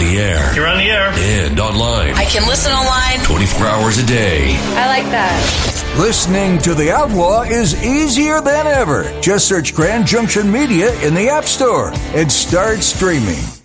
the air. You're on the air. And online. I can listen online 24 hours a day. I like that. Listening to The Outlaw is easier than ever. Just search Grand Junction Media in the App Store and start streaming.